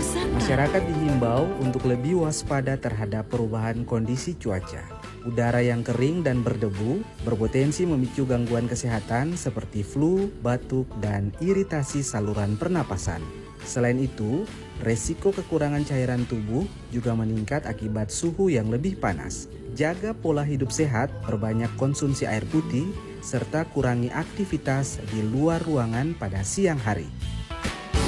Masyarakat dihimbau untuk lebih waspada terhadap perubahan kondisi cuaca. Udara yang kering dan berdebu berpotensi memicu gangguan kesehatan seperti flu, batuk, dan iritasi saluran pernapasan. Selain itu, resiko kekurangan cairan tubuh juga meningkat akibat suhu yang lebih panas. Jaga pola hidup sehat, perbanyak konsumsi air putih, serta kurangi aktivitas di luar ruangan pada siang hari.